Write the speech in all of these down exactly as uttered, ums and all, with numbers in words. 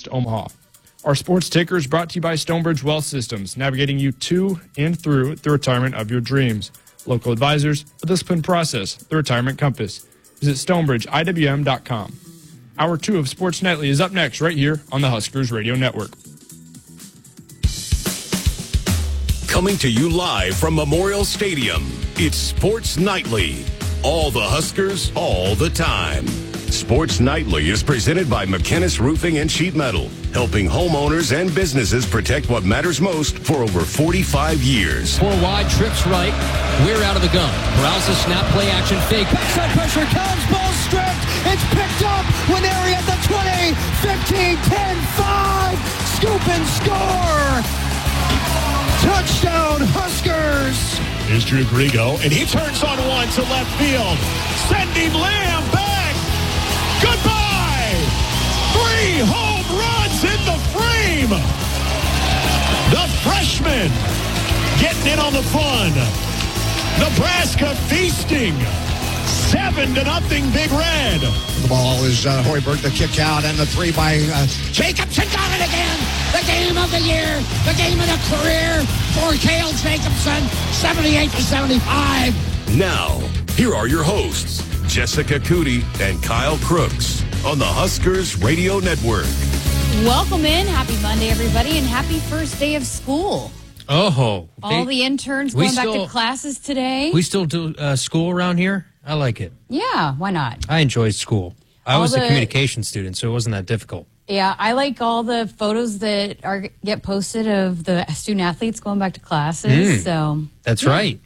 West Omaha. Our sports ticker is brought to you by Stonebridge Wealth Systems, navigating you to and through the retirement of your dreams. Local advisors, a disciplined process, the Retirement Compass. Visit stonebridge I W M dot com. Hour two of Sports Nightly is up next right here on the Huskers Radio Network. Coming to you live from Memorial Stadium, it's Sports Nightly. All the Huskers, all the time. Sports Nightly is presented by McKinnis Roofing and Sheet Metal, helping homeowners and businesses protect what matters most for over forty-five years. Four wide, trips right. We're out of the gun. Browse a snap, play action, fake. Backside pressure comes, ball stripped. It's picked up. Winery at the twenty, fifteen, ten, five. Scoop and score. Touchdown, Huskers. Here's Drew Grigo, and he turns on one to left field. Sending Lamb back. Goodbye. Three home runs in the frame. The freshman getting in on the fun. Nebraska feasting. Seven to nothing, Big Red. The ball is uh, Hoiberg, the kick out, and the three by uh, Jacobson. Got it again. The game of the year, the game of the career for Cale Jacobson, seventy-eight to seventy-five. Now, here are your hosts, Jessica Cootie and Kyle Crooks on the Huskers Radio Network. Welcome in. Happy Monday, everybody, and happy first day of school. Oh. All they, the interns we going back still- to classes today. We still do uh, school around here? I like it. Yeah, why not? I enjoyed school. I All was the- a communication student, so it wasn't that difficult. Yeah, I like all the photos that are get posted of the student athletes going back to classes. Mm. So That's yeah. right.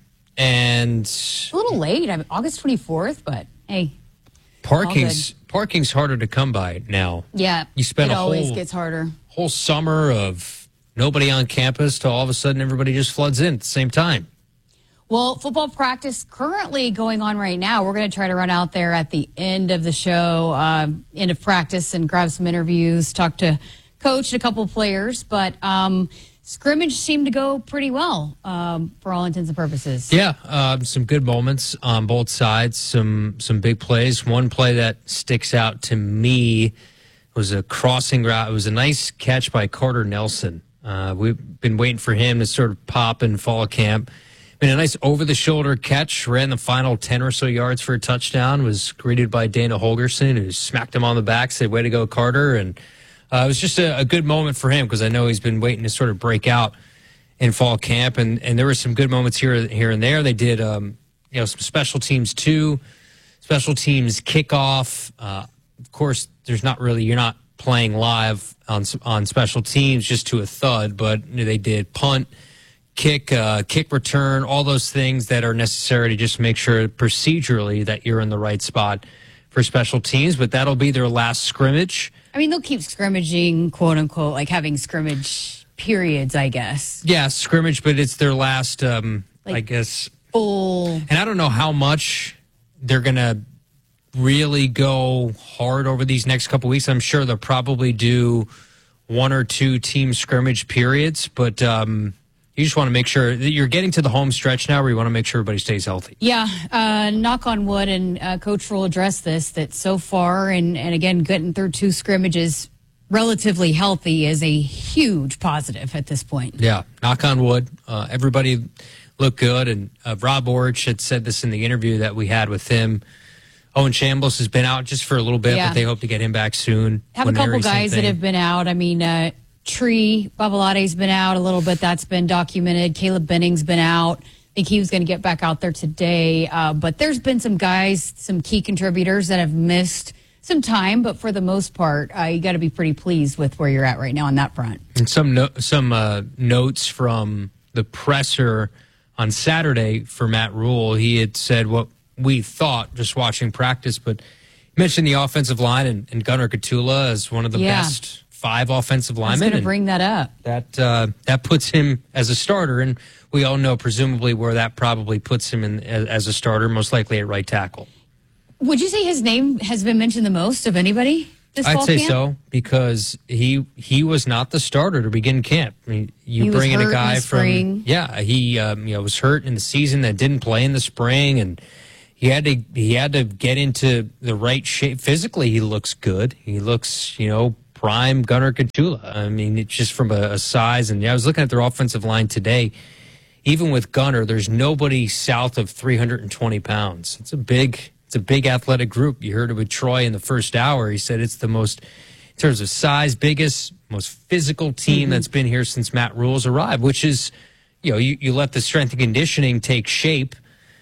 And A little late. I mean, August twenty-fourth, but hey, parking's parking's harder to come by now. yeah, You spend it a always whole- gets harder. Whole summer of nobody on campus to all of a sudden everybody just floods in at the same time. Well, football practice currently going on right now. We're going to try to run out there at the end of the show, um, end of practice, and grab some interviews, talk to coach and a couple of players. But um, scrimmage seemed to go pretty well um, for all intents and purposes. Yeah, um, some good moments on both sides, some some big plays. One play that sticks out to me was a crossing route. It was a nice catch by Carter Nelson. Uh, we've been waiting for him to sort of pop in fall camp. Been a nice over-the-shoulder catch, ran the final ten or so yards for a touchdown, was greeted by Dana Holgerson, who smacked him on the back, said, way to go, Carter. And uh, it was just a, a good moment for him because I know he's been waiting to sort of break out in fall camp. And, and there were some good moments here here and there. They did um, you know, some special teams, too. Special teams kickoff. Uh, of course, there's not really, you're not playing live on on special teams just to a thud, but you know, they did punt, kick, uh, kick return, all those things that are necessary to just make sure procedurally that you're in the right spot for special teams. But that'll be their last scrimmage. I mean, they'll keep scrimmaging, quote unquote, like having scrimmage periods, I guess. Yeah, scrimmage, but it's their last, um, Like- I guess. Full. And I don't know how much they're going to really go hard over these next couple weeks. I'm sure they'll probably do one or two team scrimmage periods, but um, you just want to make sure that you're getting to the home stretch now where you want to make sure everybody stays healthy. Yeah, uh, knock on wood, and uh, Coach will address this, that so far, and, and again, getting through two scrimmages relatively healthy is a huge positive at this point. Yeah, knock on wood. Uh, everybody looked good, and uh, Rob Orich had said this in the interview that we had with him. Owen Chambliss has been out just for a little bit, Yeah. but they hope to get him back soon. Have a couple Winery, same guys that thing. have been out. I mean, uh, Tree Bavalade's been out a little bit. That's been documented. Caleb Benning's been out. I think he was going to get back out there today. Uh, but there's been some guys, some key contributors that have missed some time. But for the most part, uh, you got to be pretty pleased with where you're at right now on that front. And some no, some uh, notes from the presser on Saturday for Matt Rule. He had said what we thought just watching practice, but he mentioned the offensive line and, and Gunnar Katula as one of the Yeah. best five offensive I was linemen. going to and bring that up. that uh, that puts him as a starter, and we all know presumably where that probably puts him in as, as a starter, most likely at right tackle. Would you say his name has been mentioned the most of anybody this I'd fall say camp? so because he he was not the starter to begin camp. I mean, you He was bring in hurt a in guy the from spring. yeah, he um, you know was hurt in the season that didn't play in the spring, and he had to he had to get into the right shape physically. He looks good. He looks you know prime Gunnar Katula. I mean, it's just from a, a size. And yeah, I was looking at their offensive line today. Even with Gunnar, there's nobody south of three hundred twenty pounds. It's a big, it's a big athletic group. You heard it with Troy in the first hour. He said it's the most, in terms of size, biggest, most physical team mm-hmm. that's been here since Matt Rule's arrived, which is, you know, you, you let the strength and conditioning take shape,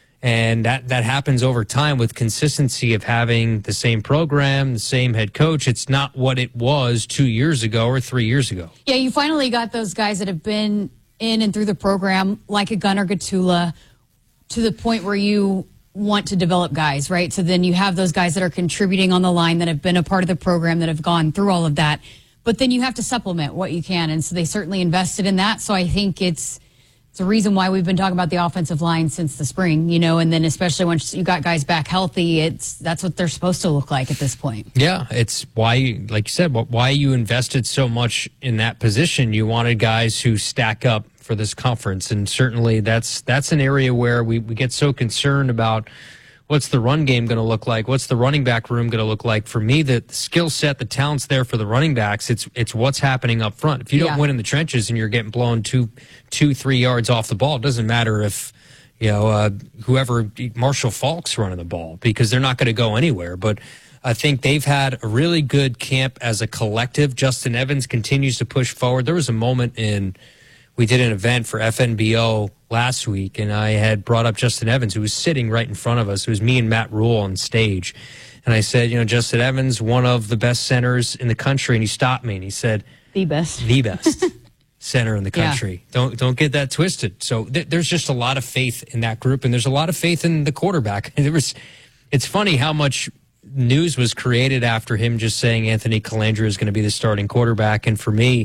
and that, that happens over time with consistency of having the same program, the same head coach. It's not what it was two years ago or three years ago. Yeah, you finally got those guys that have been in and through the program, like a Gunnar Katula, to the point where you want to develop guys, right? So then you have those guys that are contributing on the line that have been a part of the program, that have gone through all of that. But then you have to supplement what you can. And so they certainly invested in that. So I think it's it's a reason why we've been talking about the offensive line since the spring, you know, and then especially once you got guys back healthy, it's that's what they're supposed to look like at this point. Yeah, it's why, like you said, why you invested so much in that position. You wanted guys who stack up for this conference, and certainly that's that's an area where we, we get so concerned about what's the run game going to look like, what's the running back room going to look like. For me, the, the skill set, the talent's there for the running backs. It's it's what's happening up front. If you don't yeah. win in the trenches and you're getting blown two, two, three yards off the ball, it doesn't matter if you know uh, whoever Marshall Falk's running the ball, because they're not going to go anywhere. But I think they've had a really good camp as a collective. Justin Evans continues to push forward. There was a moment in we did an event for F N B O last week, and I had brought up Justin Evans, who was sitting right in front of us. It was me and Matt Rule on stage. And I said, you know, Justin Evans, one of the best centers in the country. And he stopped me and he said, the best. The best center in the country. Yeah. Don't don't get that twisted. So th- there's just a lot of faith in that group, and there's a lot of faith in the quarterback. There was, it's funny how much news was created after him just saying Anthony Calandra is going to be the starting quarterback. And for me,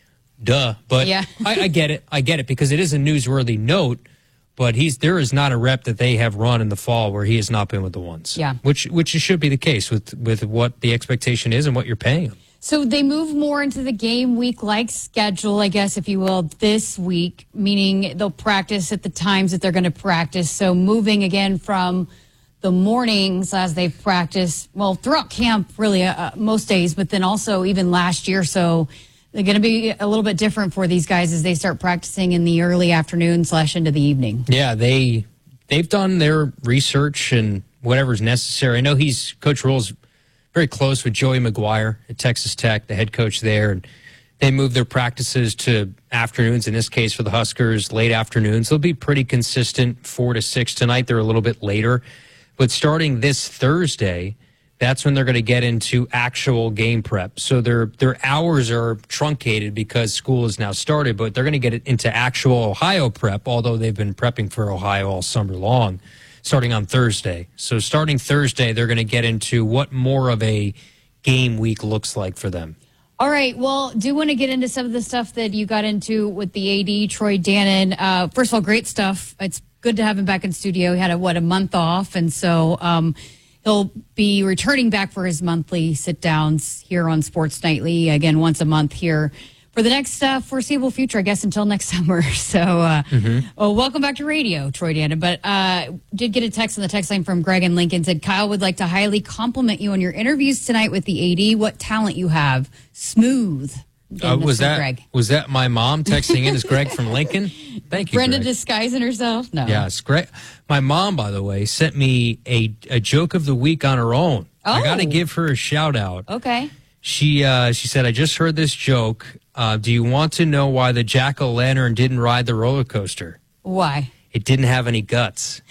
duh, but yeah. I, I get it. I get it because it is a newsworthy note, but he's there is not a rep that they have run in the fall where he has not been with the ones. Yeah. Which which should be the case with, with what the expectation is and what you're paying him. So they move more into the game week-like schedule, I guess, if you will, this week, meaning they'll practice at the times that they're going to practice. So moving again from the mornings as they've practiced, well, throughout camp, really, uh, most days, but then also even last year. So they're going to be a little bit different for these guys as they start practicing in the early afternoon slash into the evening. Yeah, they, they've done their research and whatever's necessary. I know he's, Coach Rule's very close with Joey McGuire at Texas Tech, the head coach there. And they moved their practices to afternoons, in this case for the Huskers, late afternoons. They'll be pretty consistent, four to six tonight. They're a little bit later. But starting this Thursday, that's when they're going to get into actual game prep. So their their hours are truncated because school has now started, but they're going to get it into actual Ohio prep, although they've been prepping for Ohio all summer long, starting on Thursday. So starting Thursday, they're going to get into what more of a game week looks like for them. All right. Well, do want to get into some of the stuff that you got into with the A D, Troy Dannon. Uh, first of all, great stuff. It's good to have him back in studio. He had, a, what, a month off, and so um, – he'll be returning back for his monthly sit-downs here on Sports Nightly, again, once a month here for the next uh, foreseeable future, I guess, until next summer. So, uh, mm-hmm. well, welcome back to radio, Troy Dannon. But uh, did get a text on the text line from Greg in Lincoln. Said, Kyle would like to highly compliment you on your interviews tonight with the A D. What talent you have. Smooth. Uh, was that Greg. Was that my mom texting in? Is Greg from Lincoln? Thank you, Brenda Greg. disguising herself? No. Yeah, it's great. My mom, by the way, sent me a, a joke of the week on her own. Oh. I got to give her a shout out. Okay. She uh, she said, I just heard this joke. Uh, do you want to know why the jack-o'-lantern didn't ride the roller coaster? Why? It didn't have any guts.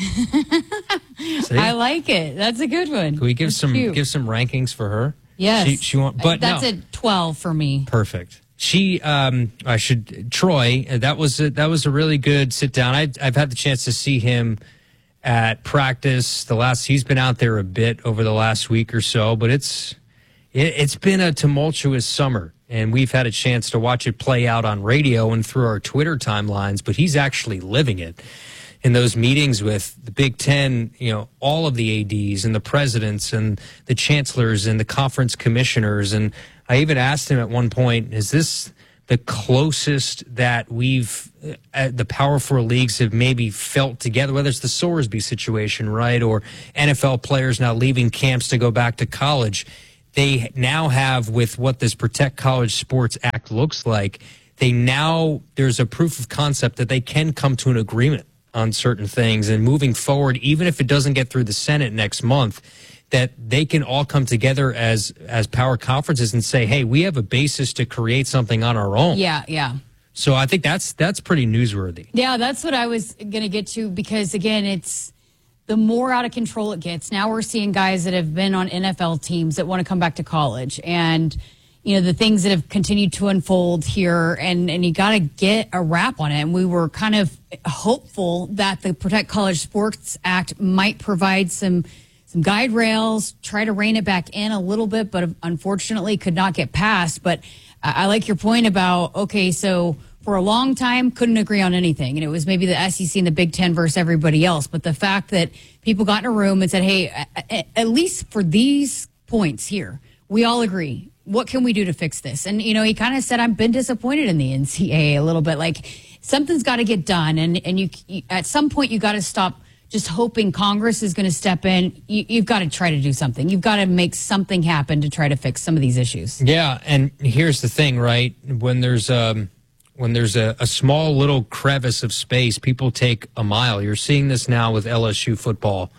I like it. That's a good one. Can we give That's some cute. give some rankings for her? Yes. She, she want, but that's no. a twelve for me. Perfect. She, um, I should, Troy, that was a, that was a really good sit down. I, I've had the chance to see him at practice. The last, he's been out there a bit over the last week or so, but it's, it, it's been a tumultuous summer, and we've had a chance to watch it play out on radio and through our Twitter timelines, but he's actually living it in those meetings with the Big Ten, you know, all of the A Ds and the presidents and the chancellors and the conference commissioners. And I even asked him at one point, is this the closest that we've, uh, the Power Four leagues have maybe felt together, whether it's the Sorsby situation, right, or N F L players now leaving camps to go back to college? they now have, with what this Protect College Sports Act looks like, they now, there's a proof of concept that they can come to an agreement on certain things. And moving forward, even if it doesn't get through the Senate next month, that they can all come together as as power conferences and say, hey, we have a basis to create something on our own. Yeah, yeah. So I think that's that's pretty newsworthy. Yeah, that's what I was going to get to, because, again, it's the more out of control it gets. Now we're seeing guys that have been on N F L teams that want to come back to college, and, you know, the things that have continued to unfold here, and, and you got to get a wrap on it. And we were kind of hopeful that the Protect College Sports Act might provide some some guide rails, try to rein it back in a little bit, but unfortunately could not get passed. But I like your point about, okay, so for a long time, couldn't agree on anything. And it was maybe the S E C and the Big Ten versus everybody else. But the fact that people got in a room and said, hey, at least for these points here, we all agree. What can we do to fix this? And, you know, he kind of said, I've been disappointed in the N C double A a little bit. Like, something's got to get done. And, and you, you at some point, you got to stop just hoping Congress is going to step in. You, you've got to try to do something. You've got to make something happen to try to fix some of these issues. Yeah, and here's the thing, right? When there's um, when there's a, a small little crevice of space, people take a mile. You're seeing this now with L S U football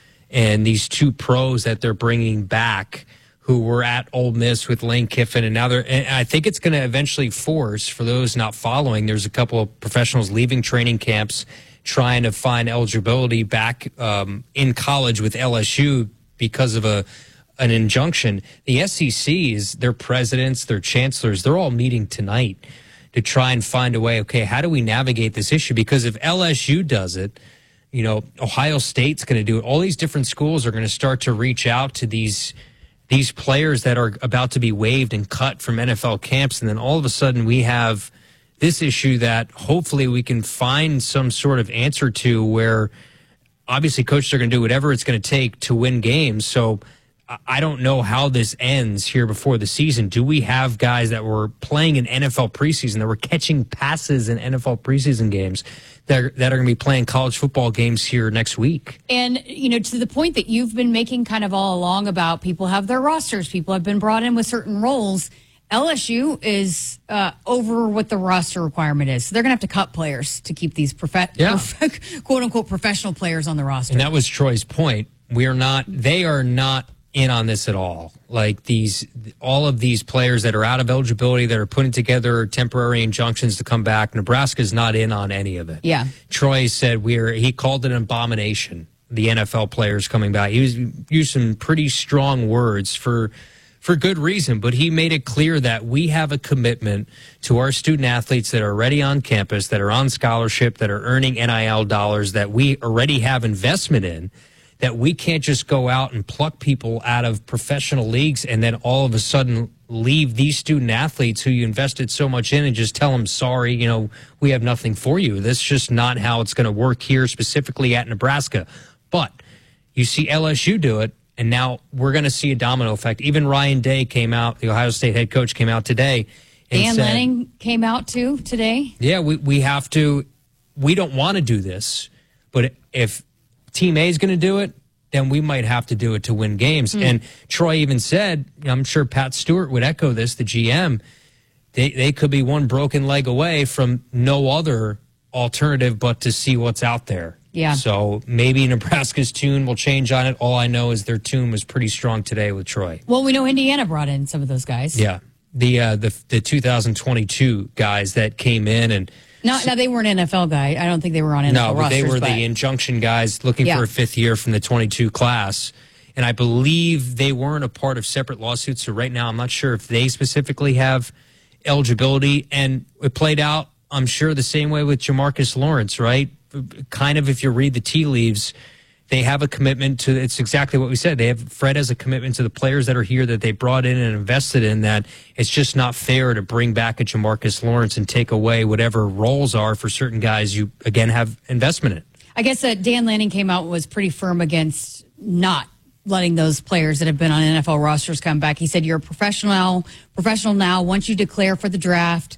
and these two pros that they're bringing back who were at Ole Miss with Lane Kiffin, and now they're. And I think it's going to eventually force, for those not following, there's a couple of professionals leaving training camps, trying to find eligibility back um, in college with L S U because of a an injunction. The S E C's, their presidents, their chancellors, they're all meeting tonight to try and find a way, okay, how do we navigate this issue? Because if L S U does it, you know, Ohio State's going to do it. All these different schools are going to start to reach out to these these players that are about to be waived and cut from N F L camps, and then all of a sudden we have this issue that hopefully we can find some sort of answer to, where obviously coaches are going to do whatever it's going to take to win games. So I don't know how this ends here before the season. Do we have guys that were playing in N F L preseason, that were catching passes in N F L preseason games, that are, that are going to be playing college football games here next week? And, you know, to the point that you've been making kind of all along about people have their rosters, people have been brought in with certain roles, L S U is uh, over what the roster requirement is. So they're going to have to cut players to keep these prof- yeah. prof- quote-unquote professional players on the roster. And that was Troy's point. We are not, they are not in on this at all. Like these, all of these players that are out of eligibility, that are putting together temporary injunctions to come back, Nebraska's not in on any of it. Yeah. Troy said we're, he called it an abomination, the N F L players coming back. He was, used some pretty strong words for, for good reason, but he made it clear that we have a commitment to our student athletes that are already on campus, that are on scholarship, that are earning N I L dollars, that we already have investment in, that we can't just go out and pluck people out of professional leagues and then all of a sudden leave these student athletes who you invested so much in and just tell them, sorry, you know, we have nothing for you. That's just not how it's going to work here, specifically at Nebraska. But you see L S U do it, and now we're going to see a domino effect. Even Ryan Day came out, the Ohio State head coach came out today. And Dan said, Lanning came out too today. Yeah, we, we have to, we don't want to do this, but if Team A is going to do it, then we might have to do it to win games. Mm. And Troy even said, I'm sure Pat Stewart would echo this, the G M, they, they could be one broken leg away from no other alternative but to see what's out there. Yeah. So maybe Nebraska's tune will change on it. All I know is their tune was pretty strong today with Troy. Well, we know Indiana brought in some of those guys. Yeah. The uh, the the two thousand twenty-two guys that came in and No, no, they weren't N F L guy. I don't think they were on N F L no, rosters. No, but they were but... the injunction guys looking yeah. for a fifth year from the twenty-two class. And I believe they weren't a part of separate lawsuits. So right now, I'm not sure if they specifically have eligibility. And it played out, I'm sure, the same way with Jamarcus Lawrence, right? Kind of, if you read the tea leaves, they have a commitment to, it's exactly what we said. They have, Fred has a commitment to the players that are here that they brought in and invested in, that it's just not fair to bring back a Jamarcus Lawrence and take away whatever roles are for certain guys you, again, have investment in. I guess that Dan Lanning came out and was pretty firm against not letting those players that have been on N F L rosters come back. He said, you're a professional, professional now. Once you declare for the draft,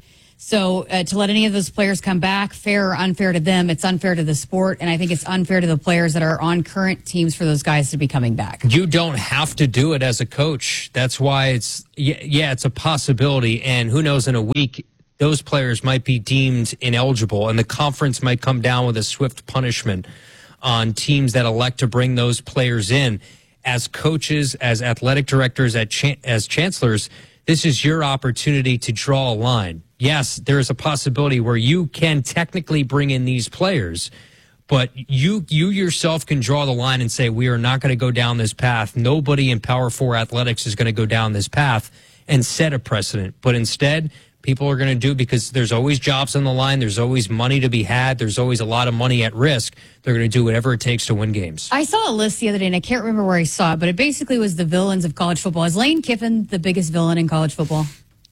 So uh, to let any of those players come back, fair or unfair to them, it's unfair to the sport. And I think it's unfair to the players that are on current teams for those guys to be coming back. You don't have to do it as a coach. That's why it's, yeah, yeah, it's a possibility. And who knows, in a week, those players might be deemed ineligible, and the conference might come down with a swift punishment on teams that elect to bring those players in. As coaches, as athletic directors, as chancellors, this is your opportunity to draw a line. Yes, there is a possibility where you can technically bring in these players, but you you yourself can draw the line and say, we are not going to go down this path. Nobody in Power Four athletics is going to go down this path and set a precedent. But instead, people are going to do it because there's always jobs on the line. There's always money to be had. There's always a lot of money at risk. They're going to do whatever it takes to win games. I saw a list the other day, and I can't remember where I saw it, but it basically was the villains of college football. Is Lane Kiffin the biggest villain in college football?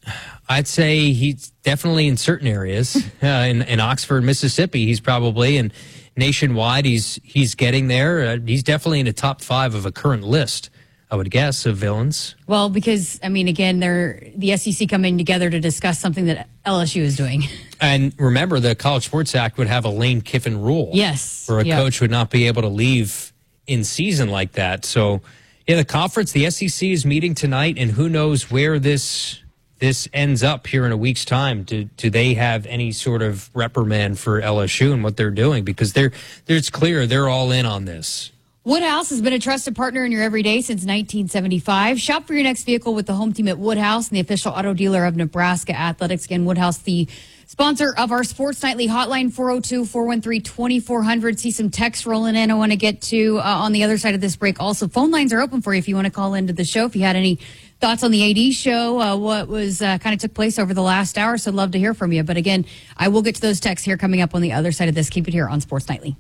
I'd say he's definitely in certain areas. uh, in, in Oxford, Mississippi, he's probably, and nationwide, he's he's getting there. Uh, he's definitely in the top five of a current list, I would guess, of villains. Well, because, I mean, again, they're the S E C coming together to discuss something that L S U is doing. And remember, the College Sports Act would have a Lane Kiffin rule. Yes. Where a yep. coach would not be able to leave in season like that. So, in the conference, the S E C is meeting tonight, and who knows where this this ends up here in a week's time. Do, do they have any sort of reprimand for L S U and what they're doing? Because they're, they're it's clear they're all in on this. Woodhouse has been a trusted partner in your everyday since nineteen seventy-five. Shop for your next vehicle with the home team at Woodhouse and the official auto dealer of Nebraska Athletics. Again, Woodhouse, the sponsor of our Sports Nightly hotline, four oh two, four one three, two four zero zero. See some texts rolling in I want to get to uh, on the other side of this break. Also, phone lines are open for you if you want to call into the show. If you had any thoughts on the A D show, uh, what was uh, kind of took place over the last hour, so I'd love to hear from you. But again, I will get to those texts here coming up on the other side of this. Keep it here on Sports Nightly.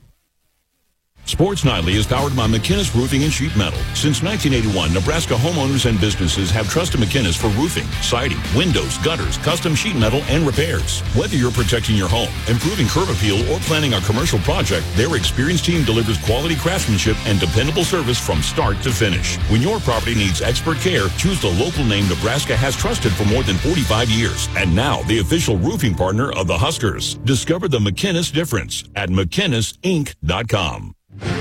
Sports Nightly is powered by McInnes Roofing and Sheet Metal. Since nineteen eighty-one, Nebraska homeowners and businesses have trusted McInnes for roofing, siding, windows, gutters, custom sheet metal, and repairs. Whether you're protecting your home, improving curb appeal, or planning a commercial project, their experienced team delivers quality craftsmanship and dependable service from start to finish. When your property needs expert care, choose the local name Nebraska has trusted for more than forty-five years. And now, the official roofing partner of the Huskers. Discover the McInnes difference at McInnes Inc dot com.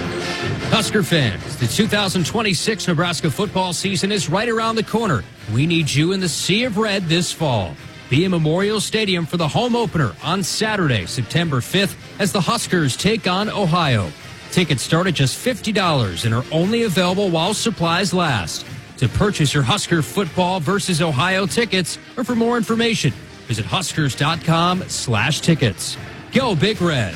Husker fans, the two thousand twenty-six Nebraska football season is right around the corner. We need you in the Sea of Red this fall. Be in Memorial Stadium for the home opener on Saturday, September fifth, as the Huskers take on Ohio. Tickets start at just fifty dollars and are only available while supplies last. To purchase your Husker football versus Ohio tickets, or for more information, visit huskers.com slash tickets. Go Big Red.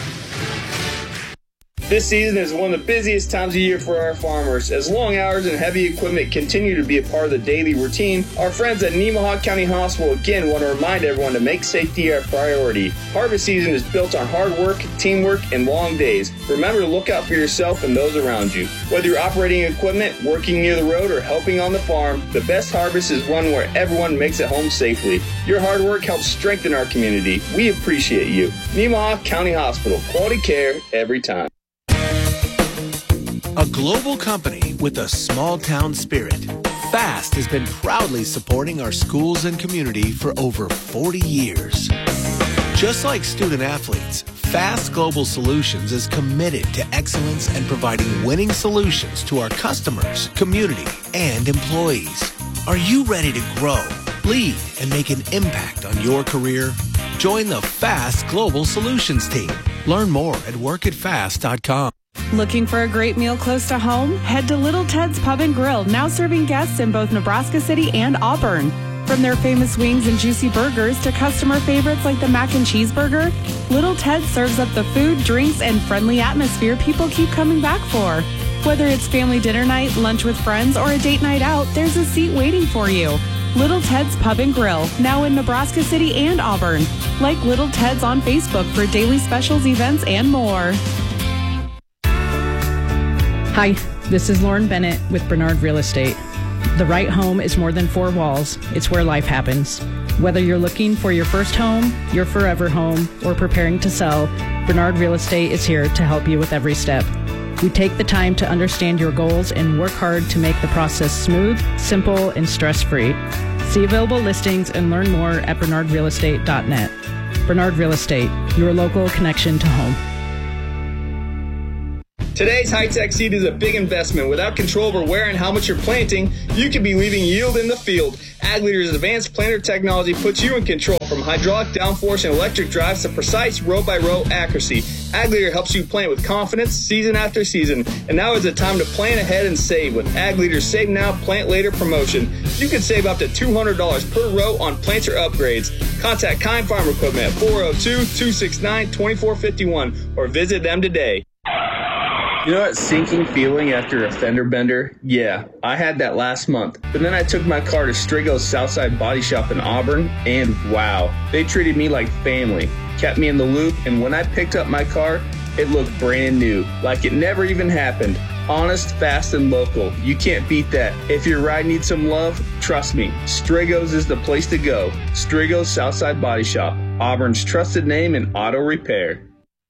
This season is one of the busiest times of year for our farmers. As long hours and heavy equipment continue to be a part of the daily routine, our friends at Nemaha County Hospital again want to remind everyone to make safety a priority. Harvest season is built on hard work, teamwork, and long days. Remember to look out for yourself and those around you. Whether you're operating equipment, working near the road, or helping on the farm, the best harvest is one where everyone makes it home safely. Your hard work helps strengthen our community. We appreciate you. Nemaha County Hospital. Quality care every time. A global company with a small-town spirit, FAST has been proudly supporting our schools and community for over forty years. Just like student-athletes, FAST Global Solutions is committed to excellence and providing winning solutions to our customers, community, and employees. Are you ready to grow, lead, and make an impact on your career? Join the FAST Global Solutions team. Learn more at work at fast dot com. Looking for a great meal close to home? Head to Little Ted's Pub and Grill, now serving guests in both Nebraska City and Auburn. From their famous wings and juicy burgers to customer favorites like the mac and cheese burger, Little Ted serves up the food, drinks, and friendly atmosphere people keep coming back for. Whether it's family dinner night, lunch with friends, or a date night out, there's a seat waiting for you. Little Ted's Pub and Grill, now in Nebraska City and Auburn. Like Little Ted's on Facebook for daily specials, events, and more. Hi, this is Lauren Bennett with Bernard Real Estate. The right home is more than four walls. It's where life happens. Whether you're looking for your first home, your forever home, or preparing to sell, Bernard Real Estate is here to help you with every step. We take the time to understand your goals and work hard to make the process smooth, simple, and stress-free. See available listings and learn more at bernard real estate dot net. Bernard Real Estate, your local connection to home. Today's high-tech seed is a big investment. Without control over where and how much you're planting, you could be leaving yield in the field. Ag Leader's advanced planter technology puts you in control, from hydraulic downforce and electric drives to precise row-by-row accuracy. Ag Leader helps you plant with confidence season after season. And now is the time to plan ahead and save with Ag Leader's Save Now, Plant Later promotion. You can save up to two hundred dollars per row on planter upgrades. Contact Kind Farm Equipment at four oh two, two six nine, two four five one or visit them today. You know that sinking feeling after a fender bender? Yeah, I had that last month. But then I took my car to Strigo's Southside Body Shop in Auburn, and wow, they treated me like family, kept me in the loop, and when I picked up my car, it looked brand new, like it never even happened. Honest, fast, and local. You can't beat that. If your ride needs some love, trust me, Strigo's is the place to go. Strigo's Southside Body Shop, Auburn's trusted name in auto repair.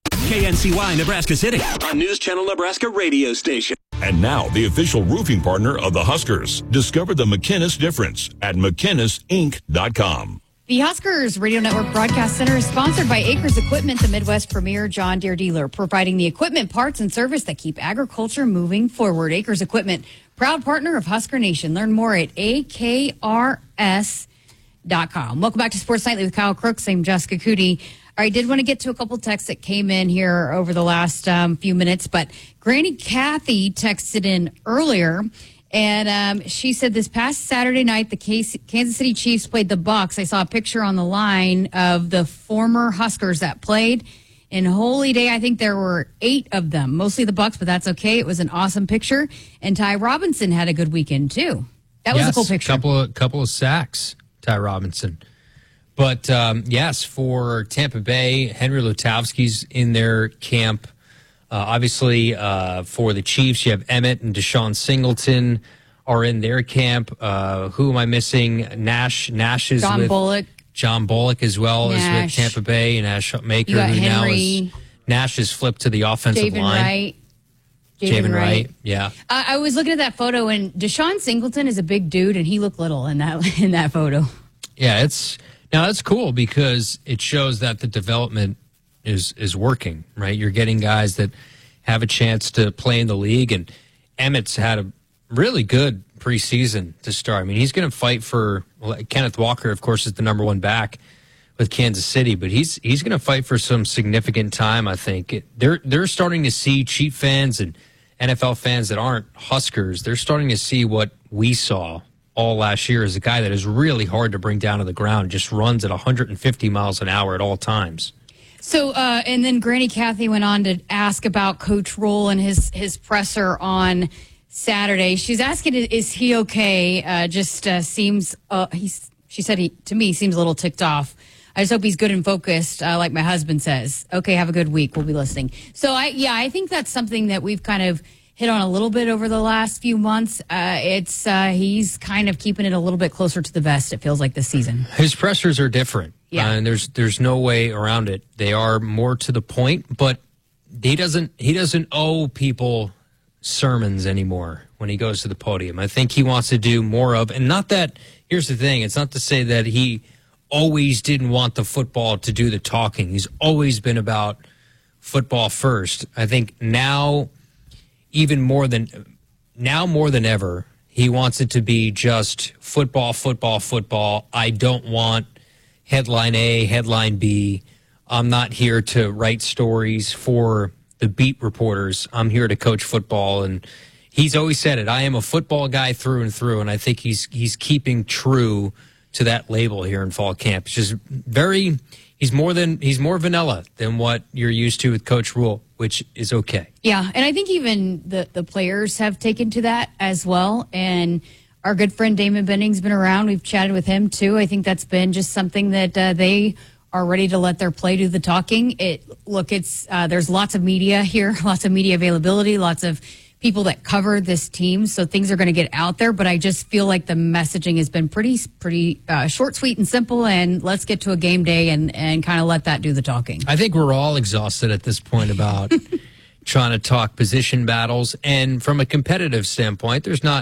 K N C Y Nebraska City, a News Channel Nebraska radio station. And now, the official roofing partner of the Huskers. Discover the McInnes difference at McInnes Inc dot com. The Huskers Radio Network Broadcast Center is sponsored by Acres Equipment, the Midwest premier John Deere dealer, providing the equipment, parts, and service that keep agriculture moving forward. Acres Equipment, proud partner of Husker Nation. Learn more at A K R S dot com. Welcome back to Sports Nightly with Kyle Crooks. I'm Jessica Cootie. I did want to get to a couple texts that came in here over the last um, few minutes, but Granny Kathy texted in earlier, and um, she said this past Saturday night, the Kansas City Chiefs played the Bucs. I saw a picture on the line of the former Huskers that played. In Holy Day, I think there were eight of them, mostly the Bucs, but that's okay. It was an awesome picture, and Ty Robinson had a good weekend too. That was yes, a cool picture. Couple of couple of sacks, Ty Robinson. But, um, yes, for Tampa Bay, Henry Lutowski's in their camp. Uh, obviously, uh, for the Chiefs, you have Emmett and Deshaun Singleton are in their camp. Uh, who am I missing? Nash. Nash is John with Bullock. John Bullock as well Nash. is with Tampa Bay. And Nash Maker, You got who now Henry. is Nash is flipped to the offensive Javen line. Wright. Javen Javen Wright. Wright. Yeah. Uh, I was looking at that photo, and Deshaun Singleton is a big dude, and he looked little in that in that photo. Yeah, it's now that's cool because it shows that the development is is working, right? You're getting guys that have a chance to play in the league, and Emmett's had a really good preseason to start. I mean, he's going to fight for well, Kenneth Walker, of course, is the number one back with Kansas City, but he's he's going to fight for some significant time. I think it, they're they're starting to see Chief fans and N F L fans that aren't Huskers. They're starting to see what we saw all last year as a guy that is really hard to bring down to the ground, just runs at one hundred fifty miles an hour at all times. So, uh, and then Granny Kathy went on to ask about Coach Rule and his, his presser on Saturday. She's asking, is he okay? Uh, just uh, seems, uh, he's, she said he, to me, seems a little ticked off. I just hope he's good and focused, uh, like my husband says. Okay, have a good week. We'll be listening. So, I yeah, I think that's something that we've kind of hit on a little bit over the last few months. Uh, it's uh, he's kind of keeping it a little bit closer to the vest, it feels like, this season. His pressers are different. Yeah. Uh, and there's there's no way around it. They are more to the point, but he doesn't he doesn't owe people sermons anymore when he goes to the podium. I think he wants to do more of, and not that, here's the thing, it's not to say that he always didn't want the football to do the talking. He's always been about football first. I think now, even more than now more than ever, he wants it to be just football, football, football. I don't want headline A, headline B. I'm not here to write stories for the beat reporters. I'm here to coach football, and he's always said it. I am a football guy through and through, and I think he's he's keeping true to that label here in fall camp. It's just very he's more than he's more vanilla than what you're used to with Coach Rule, which is okay. Yeah, and I think even the, the players have taken to that as well. And our good friend Damon Benning's been around. We've chatted with him, too. I think that's been just something that uh, they are ready to let their play do the talking. It Look, it's uh, there's lots of media here, lots of media availability, lots of people that cover this team, so things are going to get out there. But I just feel like the messaging has been pretty pretty uh, short, sweet, and simple, and let's get to a game day and, and kind of let that do the talking. I think we're all exhausted at this point about trying to talk position battles. And from a competitive standpoint, there's not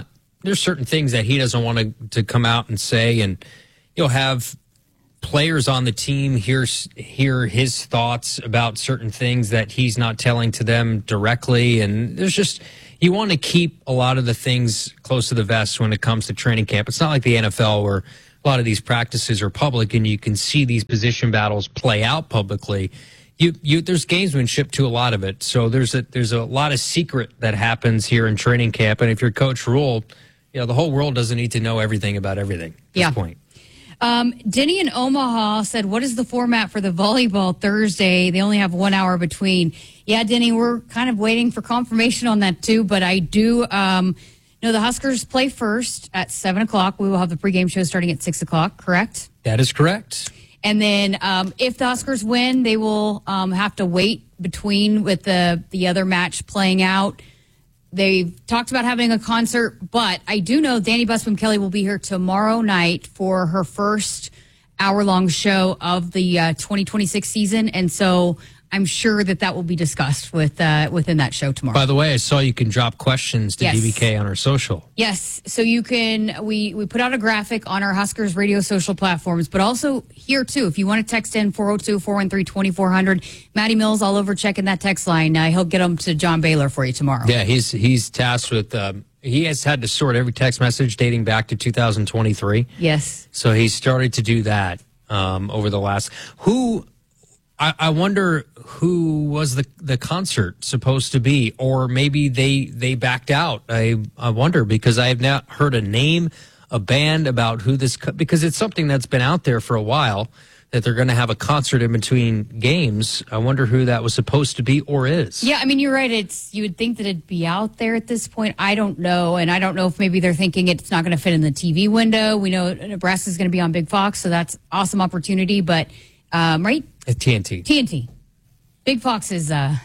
there's certain things that he doesn't want to to come out and say, and you'll have players on the team hear hear his thoughts about certain things that he's not telling to them directly, and there's just you want to keep a lot of the things close to the vest when it comes to training camp. It's not like the N F L where a lot of these practices are public and you can see these position battles play out publicly. You, you, there's gamesmanship to a lot of it. So there's a, there's a lot of secret that happens here in training camp. And if you're Coach Rule, you know, the whole world doesn't need to know everything about everything at this yeah. point. Um, Denny in Omaha said, what is the format for the volleyball Thursday? They only have one hour between. Yeah, Denny, we're kind of waiting for confirmation on that too, but I do um, know the Huskers play first at seven o'clock. We will have the pregame show starting at six o'clock, correct? That is correct. And then um, if the Huskers win, they will um, have to wait between with the, the other match playing out. They've talked about having a concert, but I do know Danny Busman Kelly will be here tomorrow night for her first hour-long show of the uh, twenty twenty-six season, and so I'm sure that that will be discussed with uh, within that show tomorrow. By the way, I saw you can drop questions to Yes. D B K on our social. Yes, so you can, we, we put out a graphic on our Huskers radio social platforms, but also here too, if you want to text in four oh two, four one three, two four zero zero, Matty Mills all over checking that text line. Uh, he'll get them to John Baylor for you tomorrow. Yeah, he's he's tasked with, um, he has had to sort every text message dating back to two thousand twenty-three. Yes. So he started to do that um, over the last, who, I, I wonder who was the, the concert supposed to be, or maybe they they backed out. I I wonder, because I have not heard a name, a band about who this, because it's something that's been out there for a while that they're going to have a concert in between games. I wonder who that was supposed to be or is. Yeah, I mean, you're right. It's you would think that it'd be out there at this point. I don't know, and I don't know if maybe they're thinking it's not going to fit in the T V window. We know Nebraska's going to be on Big Fox, so that's awesome opportunity. But um, right, At T N T. T N T, Big Fox is uh,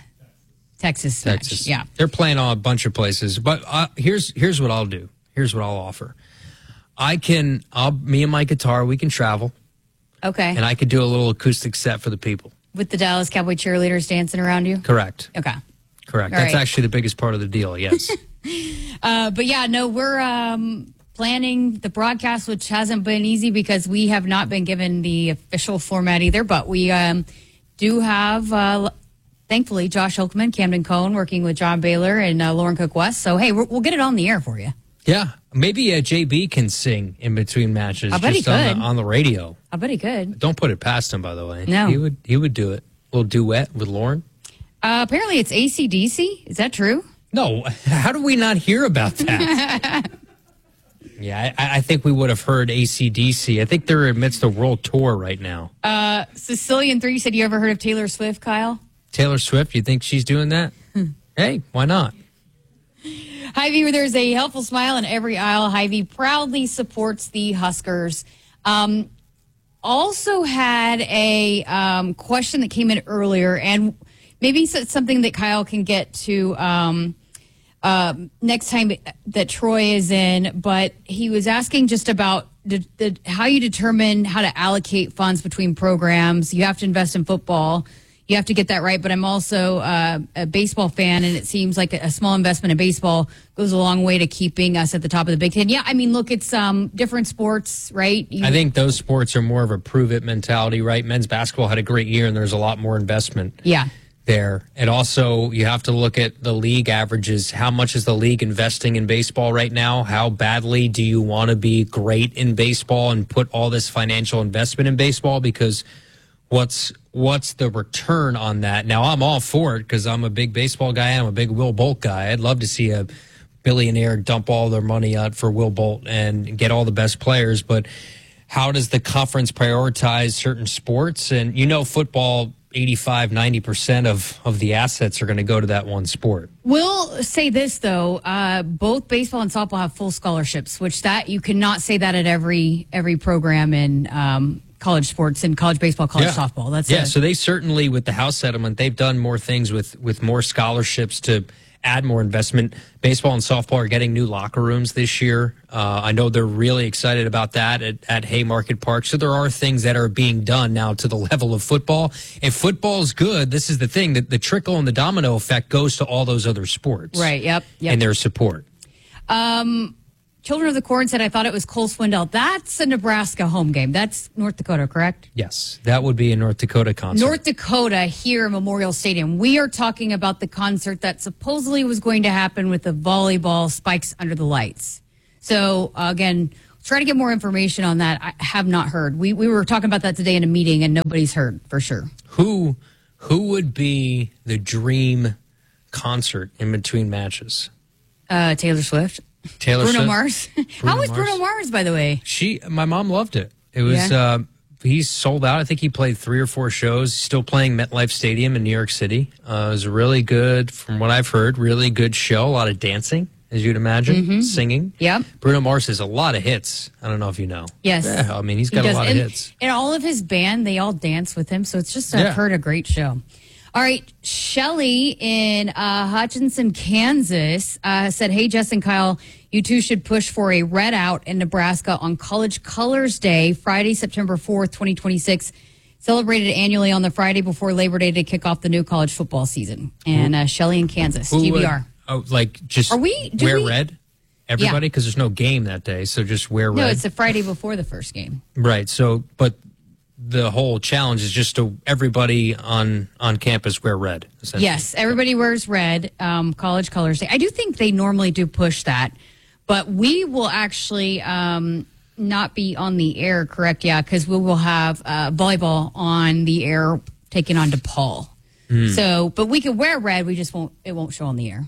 Texas. Texas. Match. Yeah, They're playing on a bunch of places. But uh, here's here's what I'll do. Here's what I'll offer. I can, I'll, me and my guitar, we can travel. Okay. And I could do a little acoustic set for the people. With the Dallas Cowboy cheerleaders dancing around you? Correct. Okay. Correct. All That's right. actually the biggest part of the deal, yes. Uh, but yeah, no, we're um, planning the broadcast, which hasn't been easy because we have not been given the official format either. But we um, do have, uh, thankfully, Josh Hilkman, Camden Cohn, working with John Baylor and uh, Lauren Cook West. So, hey, we're, we'll get it on the air for you. Yeah. Maybe uh, J B can sing in between matches I bet just he on could. the, on the radio. I bet he could. Don't put it past him, by the way. No. He would, he would do it. A little duet with Lauren. Uh, apparently it's A C D C. Is that true? No. How do we not hear about that? Yeah, I, I think we would have heard A C D C. I think they're amidst a world tour right now. Uh, Sicilian three said, you ever heard of Taylor Swift, Kyle? Taylor Swift, you think she's doing that? Hey, why not? Hy-Vee, there's a helpful smile in every aisle. Hy-Vee proudly supports the Huskers. Um, also had a um, question that came in earlier, and maybe it's something that Kyle can get to um, uh, next time that Troy is in, but he was asking just about the, the, how you determine how to allocate funds between programs. You have to invest in football. You have to get that right, but I'm also uh, a baseball fan, and it seems like a small investment in baseball goes a long way to keeping us at the top of the Big Ten. Yeah, I mean, look, it's um, different sports, right? You, I think those sports are more of a prove-it mentality, right? Men's basketball had a great year, and there's a lot more investment yeah. there. And also, you have to look at the league averages. How much is the league investing in baseball right now? How badly do you want to be great in baseball and put all this financial investment in baseball? Because what's what's the return on that? Now, I'm all for it because I'm a big baseball guy. I'm a big Will Bolt guy. I'd love to see a billionaire dump all their money out for Will Bolt and get all the best players. But how does the conference prioritize certain sports? And you know, football, eighty-five, ninety percent of, of the assets are going to go to that one sport. We'll say this, though. Uh, both baseball and softball have full scholarships, which that you cannot say that at every every program in um, college sports and college baseball, college Yeah. softball. That's yeah. a, So they certainly, with the House settlement, they've done more things with, with more scholarships to add more investment. Baseball and softball are getting new locker rooms this year. Uh, I know they're really excited about that at, at Haymarket Park. So there are things that are being done now to the level of football. If football's good, this is the thing, that the trickle and the domino effect goes to all those other sports. Right, yep, yep. And their support. Um, Children of the Corn said, I thought it was Cole Swindell. That's a Nebraska home game. That's North Dakota, correct? Yes, that would be a North Dakota concert. North Dakota here at Memorial Stadium. We are talking about the concert that supposedly was going to happen with the volleyball spikes under the lights. So, uh, again, try to get more information on that. I have not heard. We we were talking about that today in a meeting, and nobody's heard for sure. Who who would be the dream concert in between matches? Uh, Taylor Swift. Taylor Bruno Swift. Mars. Bruno How was Mars. Bruno Mars, by the way? She, my mom loved it. It was, Yeah. uh, he's sold out. I think he played three or four shows. He's still playing MetLife Stadium in New York City. Uh, it was a really good, from what I've heard, really good show. A lot of dancing, as you'd imagine, Mhm. singing. Yep. Bruno Mars has a lot of hits. I don't know if you know. Yes. Yeah, I mean, he's got He a does. lot and, of hits. And all of his band, they all dance with him. So it's just, I've Yeah. heard, a great show. All right. Shelly in uh, Hutchinson, Kansas uh, said, hey, Justin, Kyle, you two should push for a red out in Nebraska on College Colors Day, Friday, September fourth, twenty twenty-six. Celebrated annually on the Friday before Labor Day to kick off the new college football season. And uh, Shelly in Kansas, Who G B would- R. oh, like just Are we- do wear we- red? Everybody? Because there's no game that day, so just wear red. No, it's the Friday before the first game. Right. So, but the whole challenge is just to everybody on on campus wear red. essentially. Yes, everybody wears red, um, College Colors Day. I do think they normally do push that, but we will actually um, not be on the air, correct? Yeah, because we will have uh, volleyball on the air taking on DePaul. Hmm. So, but we could wear red. We just won't. It won't show on the air.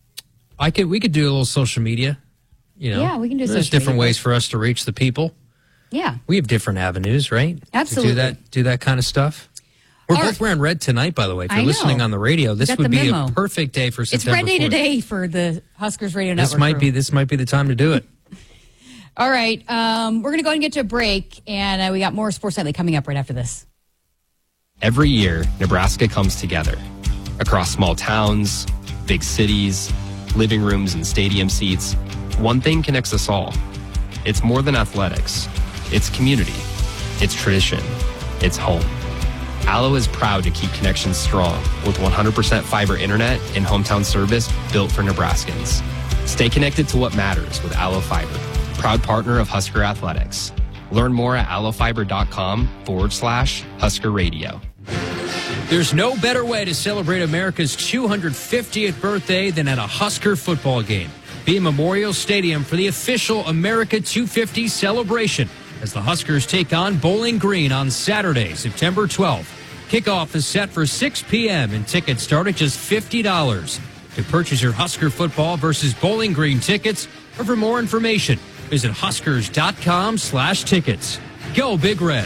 I could. We could do a little social media. You know, Yeah, we can do There's social different media. ways for us to reach the people. Yeah. We have different avenues, right? To Absolutely. do that. Do that kind of stuff. We're All both wearing red tonight, by the way. If I you're know. listening on the radio, this Got would the be memo. a perfect day for It's September Red Day fourth. today for the Huskers Radio This Network. might crew. be. This might be the time to do it. All right, um, we're going to go and get to a break, and uh, we got more Sports Nightly coming up right after this. Every year, Nebraska comes together. Across small towns, big cities, living rooms, and stadium seats, one thing connects us all. It's more than athletics. It's community. It's tradition. It's home. Allo is proud to keep connections strong with one hundred percent fiber internet and hometown service built for Nebraskans. Stay connected to what matters with Allo Fiber, proud partner of Husker Athletics. Learn more at allofiber.com forward slash Husker Radio. There's no better way to celebrate America's two hundred fiftieth birthday than at a Husker football game. Be in Memorial Stadium for the official America two fifty celebration as the Huskers take on Bowling Green on Saturday, September twelfth. Kickoff is set for six p.m. and tickets start at just fifty dollars. To purchase your Husker football versus Bowling Green tickets or for more information, visit huskers.com slash tickets. Go Big Red.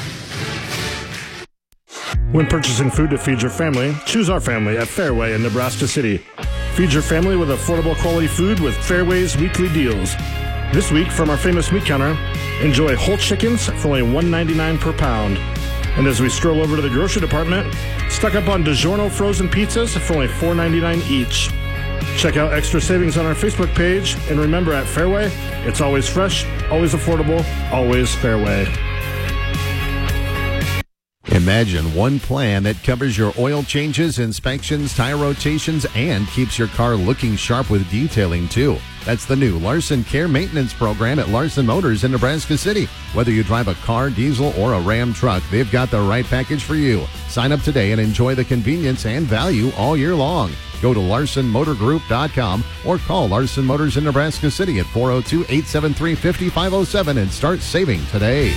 When purchasing food to feed your family, choose our family at Fairway in Nebraska City. Feed your family with affordable quality food with Fairway's weekly deals. This week, from our famous meat counter, enjoy whole chickens for only one dollar and ninety-nine cents per pound. And as we stroll over to the grocery department, stock up on DiGiorno frozen pizzas for only four dollars and ninety-nine cents each. Check out extra savings on our Facebook page, and remember, at Fairway, it's always fresh, always affordable, always Fairway. Imagine one plan that covers your oil changes, inspections, tire rotations, and keeps your car looking sharp with detailing, too. That's the new Larson Care Maintenance Program at Larson Motors in Nebraska City. Whether you drive a car, diesel, or a Ram truck, they've got the right package for you. Sign up today and enjoy the convenience and value all year long. Go to larson motor group dot com or call Larson Motors in Nebraska City at four oh two, eight seven three, five five oh seven and start saving today.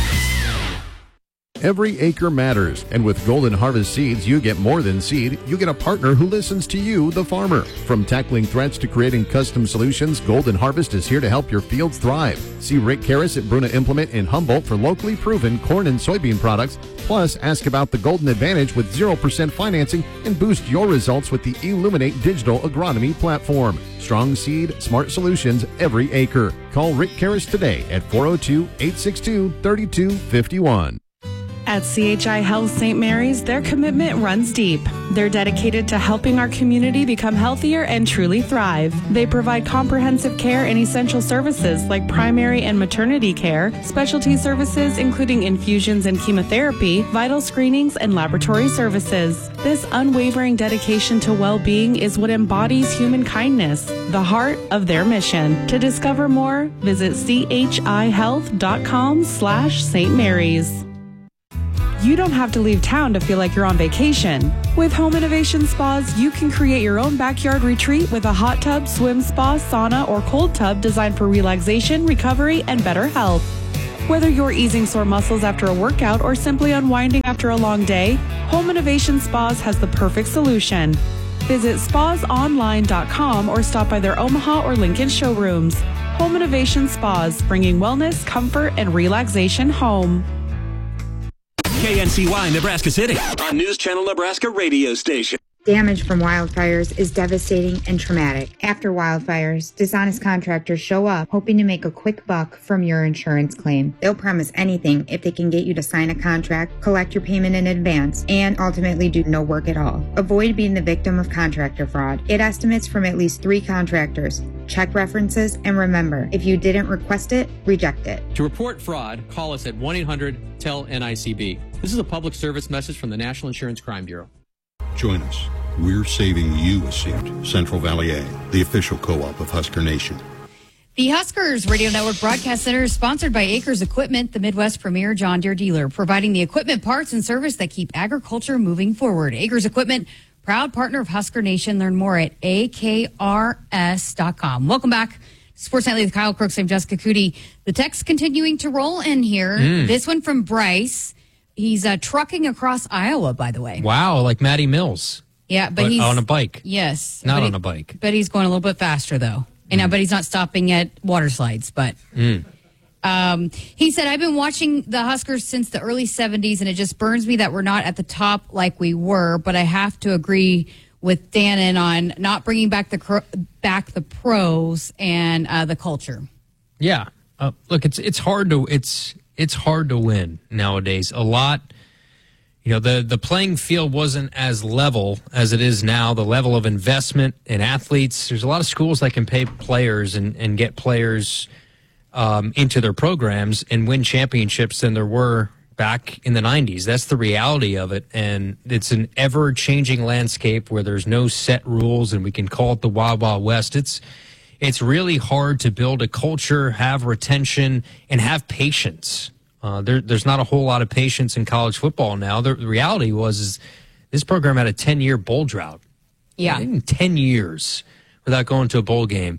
Every acre matters, and with Golden Harvest Seeds, you get more than seed. You get a partner who listens to you, the farmer. From tackling threats to creating custom solutions, Golden Harvest is here to help your fields thrive. See Rick Karras at Bruna Implement in Humboldt for locally proven corn and soybean products. Plus, ask about the Golden Advantage with zero percent financing and boost your results with the Illuminate digital agronomy platform. Strong seed, smart solutions every acre. Call Rick Karras today at four oh two, eight six two, three two five one. At C H I Health Saint Mary's, their commitment runs deep. They're dedicated to helping our community become healthier and truly thrive. They provide comprehensive care and essential services like primary and maternity care, specialty services including infusions and chemotherapy, vital screenings, and laboratory services. This unwavering dedication to well-being is what embodies human kindness, the heart of their mission. To discover more, visit chihealth.com slash Saint Mary's. You don't have to leave town to feel like you're on vacation. With Home Innovation Spas, you can create your own backyard retreat with a hot tub, swim spa, sauna, or cold tub designed for relaxation, recovery, and better health. Whether you're easing sore muscles after a workout or simply unwinding after a long day, Home Innovation Spas has the perfect solution. Visit spas online dot com or stop by their Omaha or Lincoln showrooms. Home Innovation Spas, bringing wellness, comfort, and relaxation home. K N C Y Nebraska City on News Channel Nebraska radio station. Damage from wildfires is devastating and traumatic. After wildfires, dishonest contractors show up hoping to make a quick buck from your insurance claim. They'll promise anything if they can get you to sign a contract, collect your payment in advance, and ultimately do no work at all. Avoid being the victim of contractor fraud. Get estimates from at least three contractors. Check references, and remember, if you didn't request it, reject it. To report fraud, call us at one eight hundred T E L N I C B. This is a public service message from the National Insurance Crime Bureau. Join us. We're saving you a seat. Central Valley A, the official co-op of Husker Nation. The Huskers Radio Network Broadcast Center is sponsored by Acres Equipment, the Midwest premier John Deere dealer, providing the equipment, parts, and service that keep agriculture moving forward. Acres Equipment, proud partner of Husker Nation. Learn more at A K R S dot com. Welcome back. Sports Nightly with Kyle Crooks. I'm Jessica Cootie. The text continuing to roll in here. Mm. This one from Bryce. He's uh, trucking across Iowa, by the way. Wow, like Matty Mills. Yeah, but, but he's on a bike. Yes, not on he, a bike. But he's going a little bit faster, though. And mm. I bet he's not stopping at water slides. But mm. um, he said, "I've been watching the Huskers since the early seventies, and it just burns me that we're not at the top like we were. But I have to agree with Dannon on not bringing back the cro- back the pros and uh, the culture." Yeah, uh, look, it's it's hard to it's it's hard to win nowadays. A lot. You know, the, the playing field wasn't as level as it is now. The level of investment in athletes, there's a lot of schools that can pay players and, and get players um, into their programs and win championships than there were back in the nineties. That's the reality of it. And it's an ever-changing landscape where there's no set rules and we can call it the Wild Wild West. It's, it's really hard to build a culture, have retention, and have patience. Uh, there, there's not a whole lot of patience in college football now. The, the reality was is this program had a ten-year bowl drought. Yeah. ten years without going to a bowl game.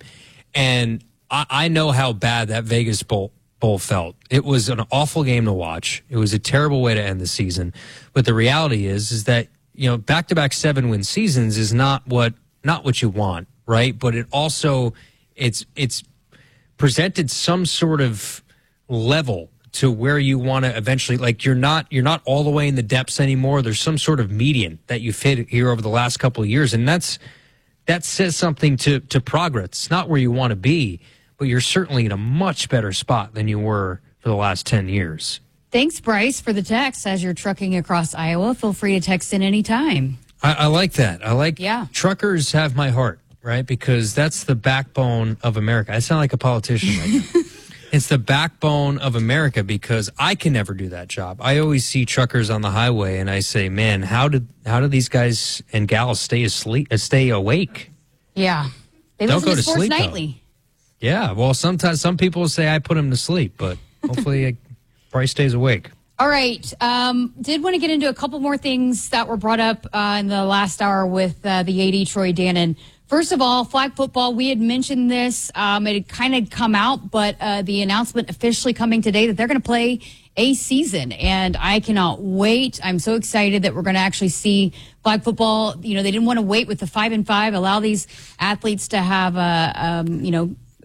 And I, I know how bad that Vegas bowl, bowl felt. It was an awful game to watch. It was a terrible way to end the season. But the reality is is that, you know, back-to-back seven-win seasons is not what not what you want, right? But it also it's it's presented some sort of level to where you want to eventually, like you're not you're not all the way in the depths anymore. There's some sort of median that you've hit here over the last couple of years, and that's that says something to to progress. It's not where you want to be, but you're certainly in a much better spot than you were for the last ten years. Thanks, Bryce, for the text. As you're trucking across Iowa, feel free to text in anytime. I, I like that. I like yeah. Truckers have my heart, right? Because that's the backbone of America. I sound like a politician right now. It's the backbone of America because I can never do that job. I always see truckers on the highway and I say, man, how did how do these guys and gals stay asleep, uh, stay awake? Yeah. They Don't listen go to to Sports sleep, Nightly. Though. Yeah. Well, sometimes some people say I put them to sleep, but hopefully I, Bryce stays awake. All right. Um, did want to get into a couple more things that were brought up uh, in the last hour with uh, the A D, Troy Dannon. First of all, flag football, we had mentioned this. Um, it had kind of come out, but uh, the announcement officially coming today that they're going to play a season. And I cannot wait. I'm so excited that we're going to actually see flag football. You know, they didn't want to wait with the five and five, allow these athletes to have, a, um, you know,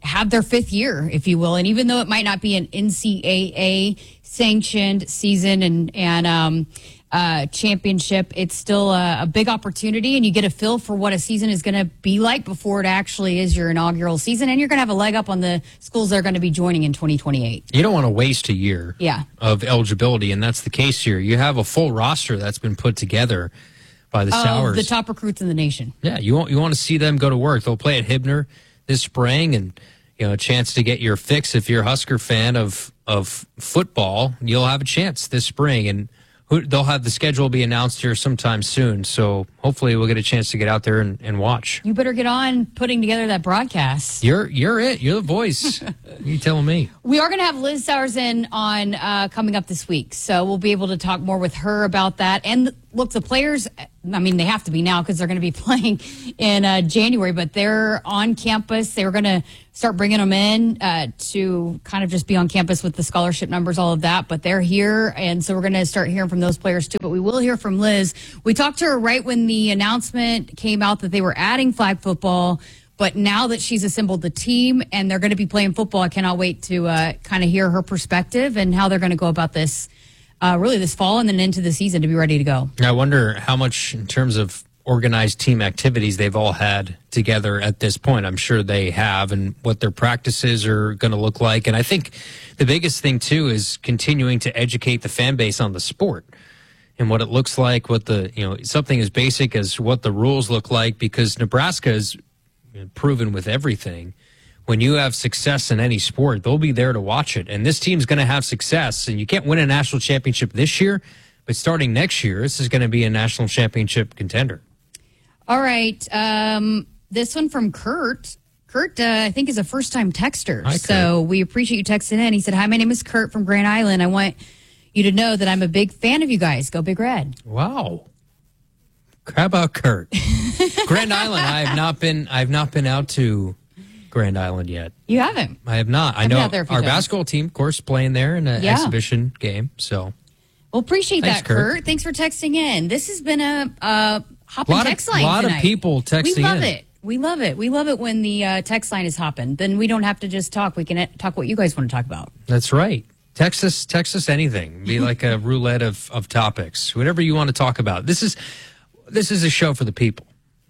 have their fifth year, if you will. And even though it might not be an N C double A sanctioned season and, and um, uh, championship, it's still a, a big opportunity, and you get a feel for what a season is going to be like before it actually is your inaugural season. And you're going to have a leg up on the schools that are going to be joining in twenty twenty-eight. You don't want to waste a year yeah. of eligibility, and that's the case here. You have a full roster that's been put together by the Sours. Of the top recruits in the nation. Yeah, you want, you want to see them go to work. They'll play at Hibner this spring, and you know, a chance to get your fix if you're a Husker fan of of football. You'll have a chance this spring, and who, they'll have the schedule be announced here sometime soon. So hopefully we'll get a chance to get out there and, and watch. You better get on putting together that broadcast. You're you're it. You're the voice. You telling me? We are going to have Liz Sowers in on uh, coming up this week, so we'll be able to talk more with her about that. And look, the players, I mean, they have to be now because they're going to be playing in uh, January, but they're on campus. They were going to start bringing them in uh, to kind of just be on campus with the scholarship numbers, all of that. But they're here, and so we're going to start hearing from those players too. But we will hear from Liz. We talked to her right when the announcement came out that they were adding flag football. But now that she's assembled the team and they're going to be playing football, I cannot wait to uh, kind of hear her perspective and how they're going to go about this uh, really this fall and then into the season to be ready to go. I wonder how much in terms of organized team activities they've all had together at this point. I'm sure they have, and what their practices are going to look like. And I think the biggest thing, too, is continuing to educate the fan base on the sport and what it looks like, what the, you know, something as basic as what the rules look like, because Nebraska is proven with everything. When you have success in any sport, they'll be there to watch it. And this team's going to have success. And you can't win a national championship this year, but starting next year, this is going to be a national championship contender. All right. Um, this one from Kurt. Kurt, uh, I think, is a first-time texter. Hi, so we appreciate you texting in. He said, hi, my name is Kurt from Grand Island. I want you to know that I'm a big fan of you guys. Go Big Red. Wow. How about Kurt? Grand Island. I have not been. I have not been out to Grand Island yet. You haven't? I have not. I I've been know out there a few our times. basketball team, of course, playing there in an Yeah. exhibition game. So, Well, appreciate Thanks, that, Kurt. Kurt. Thanks for texting in. This has been a, a hopping Lot of- text line lot of tonight. people texting We love in. it. We love it. We love it when the uh, text line is hopping. Then we don't have to just talk. We can uh, talk what you guys want to talk about. that's right. Text us. Text us anything. Be like a roulette of, of topics. Whatever you want to talk about. This is this is a show for the people.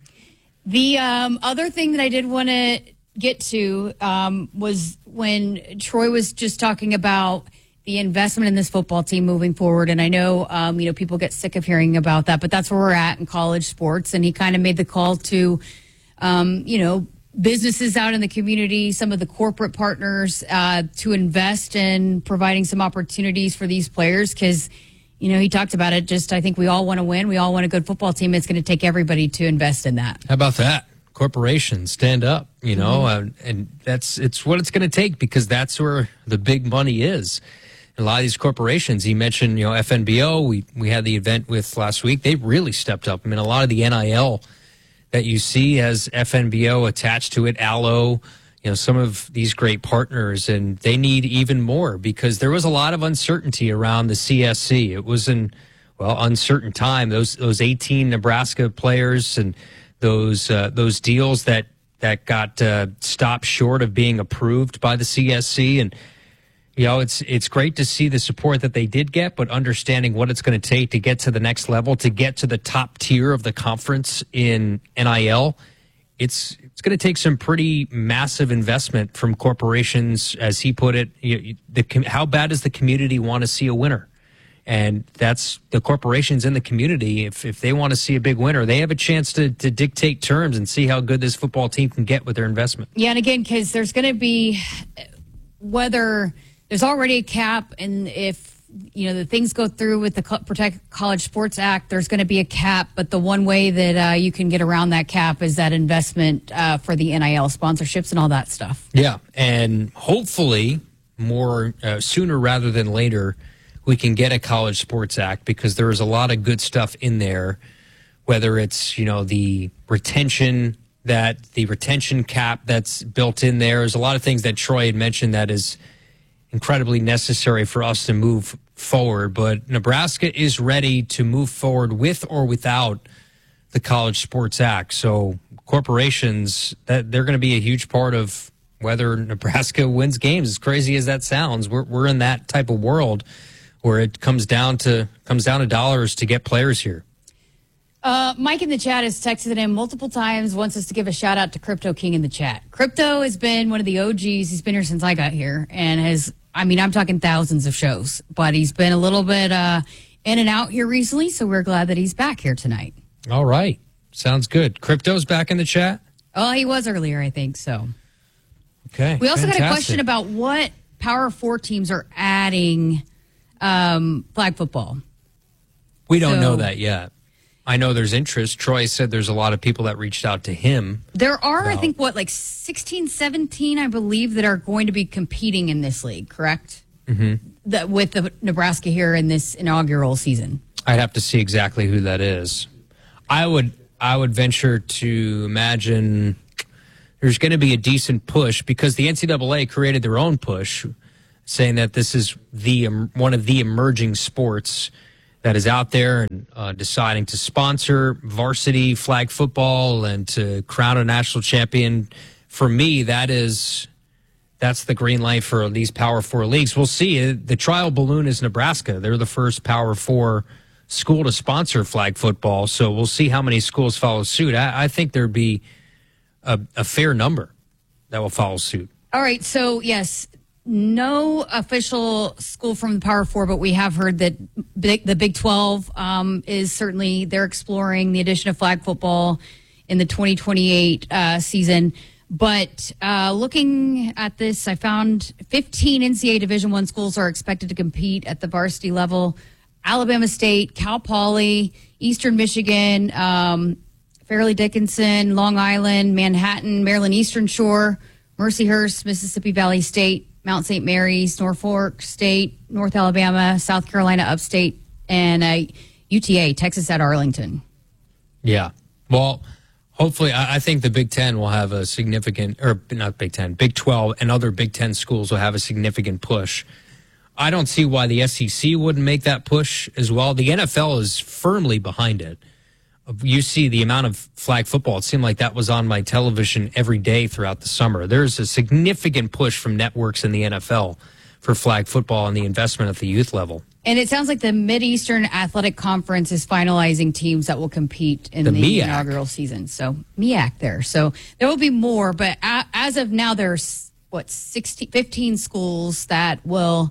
The um, other thing that I did want to get to um, was when Troy was just talking about the investment in this football team moving forward. And I know, um, you know, people get sick of hearing about that, but that's where we're at in college sports. And he kind of made the call to, um, you know, businesses out in the community, some of the corporate partners uh, to invest in providing some opportunities for these players because, you know, he talked about it. Just, I think we all want to win. We all want a good football team. It's going to take everybody to invest in that. How about that? Corporations stand up, you know, Mhm. and, and that's it's what it's going to take because that's where the big money is. And a lot of these corporations, he mentioned, you know, F N B O, we, we had the event with last week. They really stepped up. I mean, a lot of the N I L that you see has F N B O attached to it, Allo, you know, some of these great partners, and they need even more because there was a lot of uncertainty around the C S C. It was an, well, uncertain time. Those those eighteen Nebraska players and those uh, those deals that that got uh, stopped short of being approved by the C S C, and you know, it's it's great to see the support that they did get, but understanding what it's going to take to get to the next level, to get to the top tier of the conference in N I L, it's it's going to take some pretty massive investment from corporations, as he put it. You, you, the com- how bad does the community want to see a winner? And that's the corporations in the community. If if they want to see a big winner, they have a chance to to dictate terms and see how good this football team can get with their investment. Yeah, and again, because there's going to be whether there's already a cap, and if you know the things go through with the Co- Protect College Sports Act, there's going to be a cap. But the one way that uh, you can get around that cap is that investment uh, for the N I L sponsorships and all that stuff. Yeah, and hopefully more uh, sooner rather than later, we can get a College Sports Act because there is a lot of good stuff in there. Whether it's you know the retention that the retention cap that's built in there, there's a lot of things that Troy had mentioned that is incredibly necessary for us to move forward. But Nebraska is ready to move forward with or without the College Sports Act. So corporations, that they're going to be a huge part of whether Nebraska wins games. As crazy as that sounds, we're we're in that type of world where it comes down to comes down to dollars to get players here. Uh, Mike in the chat has texted in multiple times, wants us to give a shout out to Crypto King in the chat. Crypto has been one of the O Gs. He's been here since I got here and has, I mean, I'm talking thousands of shows, but he's been a little bit uh, in and out here recently, so we're glad that he's back here tonight. All right. Sounds good. Crypto's back in the chat? Oh, he was earlier, I think so. Okay. We also fantastic. got a question about what Power Four teams are adding um, flag football. We don't So- know that yet. I know there's interest. Troy said there's a lot of people that reached out to him. There are, I about- think, what, like sixteen, seventeen, I believe, that are going to be competing in this league, correct? Mm-hmm. That with the Nebraska here in this inaugural season. I'd have to see exactly who that is. I would I would venture to imagine there's going to be a decent push because the N C double A created their own push, saying that this is the um, one of the emerging sports that is out there and uh, deciding to sponsor varsity flag football and to crown a national champion. For me, that is that's the green light for these Power Four leagues. We'll see. The trial balloon is Nebraska. They're the first Power Four school to sponsor flag football, so we'll see how many schools follow suit. I, I think there'd be a, a fair number that will follow suit. All right, so yes, no official school from the Power Four, but we have heard that big, the Big twelve um, is certainly, they're exploring the addition of flag football in the twenty twenty-eight uh, season. But uh, looking at this, I found fifteen N C double A Division I schools are expected to compete at the varsity level. Alabama State, Cal Poly, Eastern Michigan, um, Fairleigh Dickinson, Long Island, Manhattan, Maryland Eastern Shore, Mercyhurst, Mississippi Valley State, Mount Saint Mary's, Norfolk State, North Alabama, South Carolina Upstate, and uh, U T A, Texas at Arlington. Yeah. Well, hopefully, I, I think the Big Ten will have a significant, or not Big Ten, Big twelve and other Big Ten schools will have a significant push. I don't see why the S E C wouldn't make that push as well. The N F L is firmly behind it. You see the amount of flag football. It seemed like that was on my television every day throughout the summer. There's a significant push from networks in the N F L for flag football and the investment at the youth level. And it sounds like the Mid-Eastern Athletic Conference is finalizing teams that will compete in the, the inaugural season. So, M E A C there. So, there will be more. But a, as of now, there's, what, sixteen, fifteen schools that will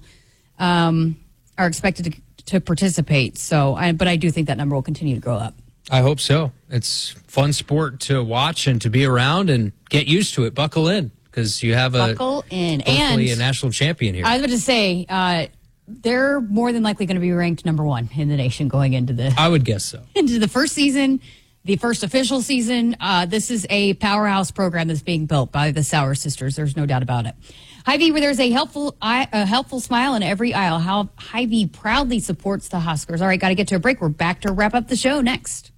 um, are expected to, to participate. So, I, but I do think that number will continue to grow up. I hope so. It's fun sport to watch and to be around and get used to it. Buckle in because you have a Buckle in. hopefully And a national champion here. I was about to say, uh, they're more than likely going to be ranked number one in the nation going into the I would guess so. into the first season, the first official season. Uh, this is a powerhouse program that's being built by the Sauer sisters. There's no doubt about it. Hy-Vee, where there's a helpful eye, a helpful smile in every aisle. How Hy-Vee proudly supports the Huskers. All right, got to get to a break. We're back to wrap up the show next.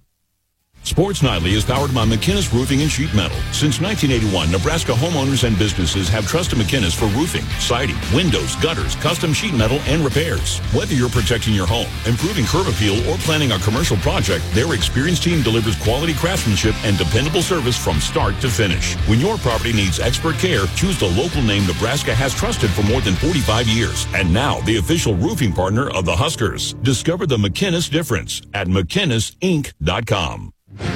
Sports Nightly is powered by McInnes Roofing and Sheet Metal. Since nineteen eighty-one, Nebraska homeowners and businesses have trusted McInnes for roofing, siding, windows, gutters, custom sheet metal, and repairs. Whether you're protecting your home, improving curb appeal, or planning a commercial project, their experienced team delivers quality craftsmanship and dependable service from start to finish. When your property needs expert care, choose the local name Nebraska has trusted for more than forty-five years. And now, the official roofing partner of the Huskers. Discover the McInnes difference at McInnes Inc dot com.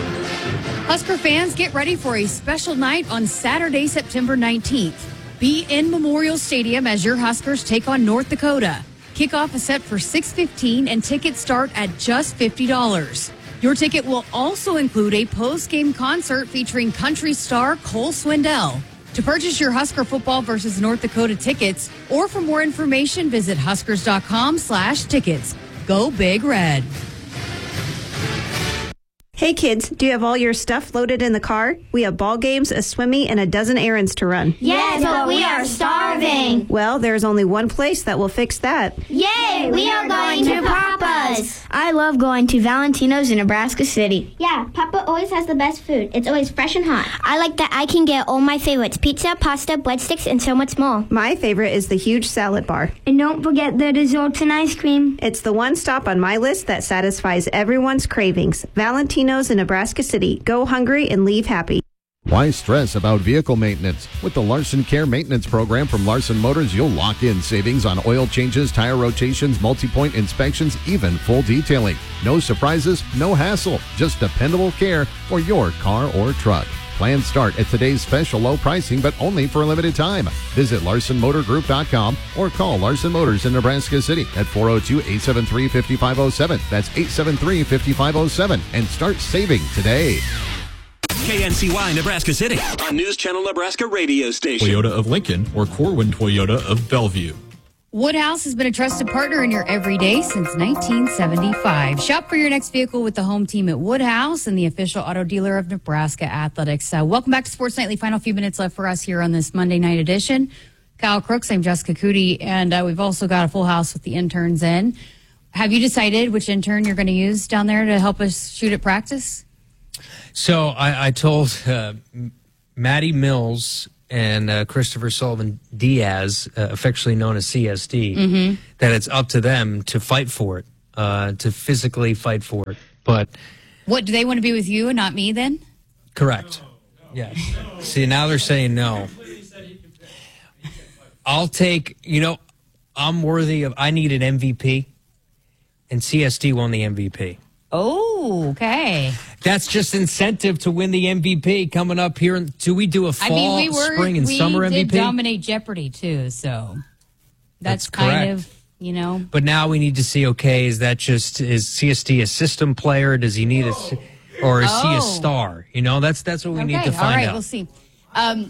Husker fans, get ready for a special night on Saturday, September nineteenth. Be in Memorial Stadium as your Huskers take on North Dakota. Kickoff is set for six fifteen and tickets start at just fifty dollars. Your ticket will also include a post-game concert featuring country star Cole Swindell. To purchase your Husker football versus North Dakota tickets, or for more information, visit huskers.com slash tickets. Go Big Red. Hey kids, do you have all your stuff loaded in the car? We have ball games, a swimmy, and a dozen errands to run. Yes, but we are starving. Well, there's only one place that will fix that. Yay, we are going to Papa's. I love going to Valentino's in Nebraska City. Yeah, Papa always has the best food. It's always fresh and hot. I like that I can get all my favorites, pizza, pasta, breadsticks, and so much more. My favorite is the huge salad bar. And don't forget the desserts and ice cream. It's the one stop on my list that satisfies everyone's cravings. Valentino's in Nebraska City. Go hungry and leave happy. Why stress about vehicle maintenance? With the Larson Care Maintenance Program from Larson Motors, you'll lock in savings on oil changes, tire rotations, multi-point inspections, even full detailing. No surprises, no hassle, just dependable care for your car or truck. Plans start at today's special low pricing, but only for a limited time. Visit Larson Motor Group dot com or call Larson Motors in Nebraska City at four oh two, eight seven three, five five oh seven. That's eight seven three, five five oh seven. And start saving today. K N C Y Nebraska City on News Channel Nebraska radio station. Toyota of Lincoln or Corwin Toyota of Bellevue. Woodhouse has been a trusted partner in your everyday since nineteen seventy-five. Shop for your next vehicle with the home team at Woodhouse and the official auto dealer of Nebraska Athletics. Uh, welcome back to Sports Nightly. Final few minutes left for us here on this Monday night edition. Kyle Crooks, I'm Jessica Cootie, and uh, we've also got a full house with the interns in. Have you decided which intern you're going to use down there to help us shoot at practice? So I, I told uh, Maddie Mills and uh, Christopher Sullivan Diaz, uh, affectionately known as C S D, Mm-hmm. that it's up to them to fight for it, uh, to physically fight for it. But What, do they want to be with you and not me then? correct. Yeah. See, now they're saying no. I'll take, you know, I'm worthy of, I need an M V P, and C S D won the M V P. Oh, okay. That's just incentive to win the M V P coming up here. Do we do a fall, I mean, we were, spring, and we summer did M V P? dominate Jeopardy too, so that's, That's kind correct. of, you know. But now we need to see, okay, is that just, is C S D a system player? Does he need a, or is he Oh. a star? You know, that's that's what we Okay, need to all find right, out. we'll see. Um,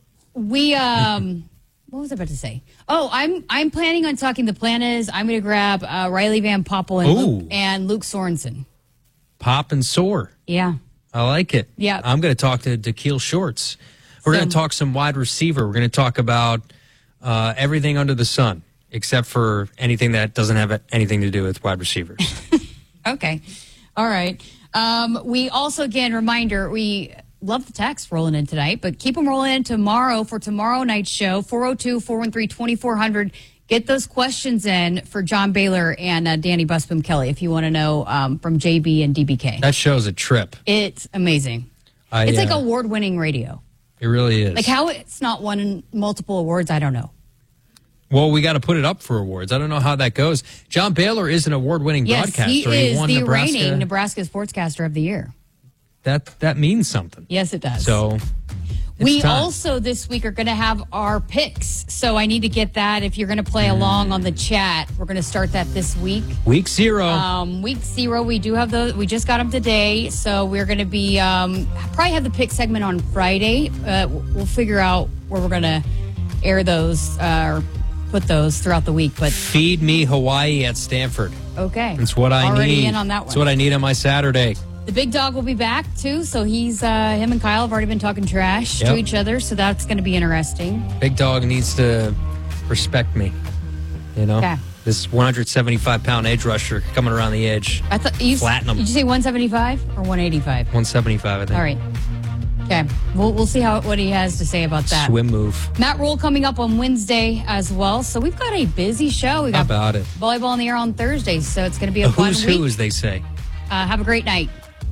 we, um, what was I about to say? Oh, I'm I'm planning on talking. The plan is I'm going to grab uh, Riley Van Poppel and Luke, Ooh. and Luke Sorensen. Pop and soar. Yeah. I like it. Yeah. I'm going to talk to Dakeel Shorts. We're going to Some- talk some wide receiver. We're going to talk about uh, everything under the sun, except for anything that doesn't have anything to do with wide receivers. Okay. All right. Um, we also, again, reminder, we love the text rolling in tonight, but keep them rolling in tomorrow for tomorrow night's show, four oh two, four one three, two four zero zero. Get those questions in for John Baylor and uh, Danny Busboom Kelly if you want to know um, from J B and D B K. That show's a trip. It's amazing. I, it's like uh, award-winning radio. It really is. Like how it's not won multiple awards, I don't know. Well, we got to put it up for awards. I don't know how that goes. John Baylor is an award-winning Yes, broadcaster. he is won the Nebraska. reigning Nebraska Sportscaster of the Year. That that means something. Yes, it does. So it's we time. also this week are going to have our picks. So I need to get that. If you're going to play along on the chat, we're going to start that this week. Week zero. Um, week zero, we do have those. We just got them today. So we're going to be um, probably have the pick segment on Friday. Uh, we'll figure out where we're going to air those uh, or put those throughout the week. But Feed me Hawaii at Stanford. okay, That's what I already need. in on that one. That's what I need on my Saturday. The big dog will be back too, so he's uh, him and Kyle have already been talking trash to Yep. each other, so that's going to be interesting. Big dog needs to respect me. You know, Okay. this one hundred seventy-five pound edge rusher coming around the edge. I thought you Flatten him. Did you say one seventy-five or one eighty-five? one seventy-five, I think. All right. Okay, we'll we'll see how what he has to say about that. Swim move. Matt Rule coming up on Wednesday as well, so we've got a busy show. We How got about it? volleyball in the air on Thursday, so it's going to be a A fun who's week. who, as they say. Uh, have a great night.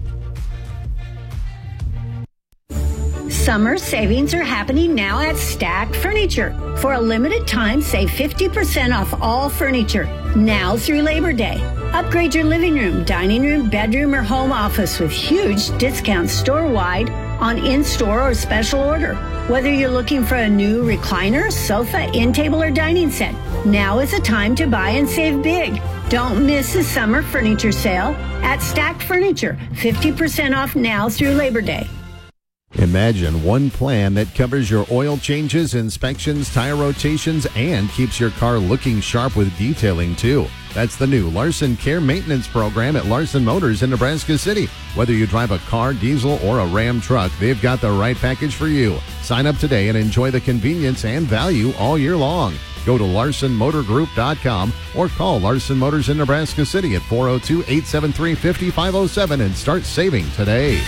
Summer savings are happening now at Stack Furniture. For a limited time, save fifty percent off all furniture, now through Labor Day. Upgrade your living room, dining room, bedroom, or home office with huge discounts store-wide on in-store or special order. Whether you're looking for a new recliner, sofa, in-table, or dining set, now is the time to buy and save big. Don't miss the summer furniture sale at Stack Furniture. fifty percent off now through Labor Day. Imagine one plan that covers your oil changes, inspections, tire rotations, and keeps your car looking sharp with detailing too. That's the new Larson Care Maintenance Program at Larson Motors in Nebraska City. Whether you drive a car, diesel, or a Ram truck, they've got the right package for you. Sign up today and enjoy the convenience and value all year long. Go to Larson Motor Group dot com or call Larson Motors in Nebraska City at four oh two, eight seven three, five five oh seven and start saving today.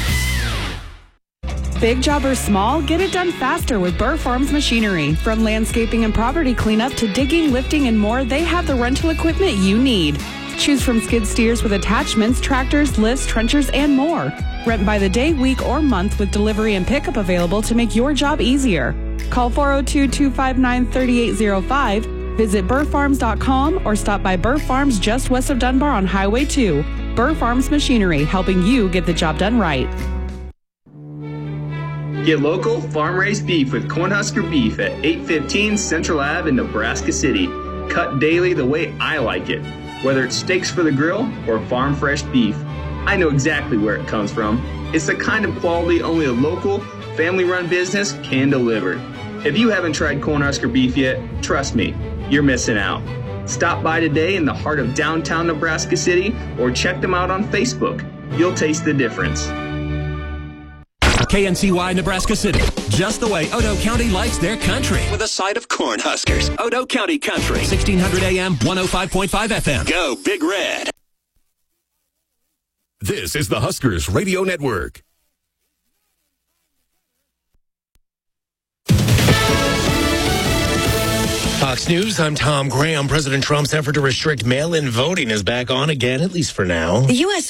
Big job or small, get it done faster with Burr Farms Machinery. From landscaping and property cleanup to digging, lifting, and more, they have the rental equipment you need. Choose from skid steers with attachments, tractors, lifts, trenchers, and more. Rent by the day, week, or month with delivery and pickup available to make your job easier. Call four oh two, two five nine, three eight oh five, visit burr farms dot com, or stop by Burr Farms just west of Dunbar on Highway two. Burr Farms Machinery, helping you get the job done right. Get local, farm-raised beef with Cornhusker Beef at eight fifteen Central Avenue in Nebraska City. Cut daily the way I like it. Whether it's steaks for the grill or farm-fresh beef, I know exactly where it comes from. It's the kind of quality only a local, family-run business can deliver. If you haven't tried Cornhusker Beef yet, trust me, you're missing out. Stop by today in the heart of downtown Nebraska City or check them out on Facebook. You'll taste the difference. K N C Y Nebraska City, just the way Odo County likes their country. With a side of Cornhuskers. Odo County Country, sixteen hundred A M, one oh five point five F M. Go Big Red. This is the Huskers Radio Network. Fox News, I'm Tom Graham. President Trump's effort to restrict mail-in voting is back on again, at least for now. The U S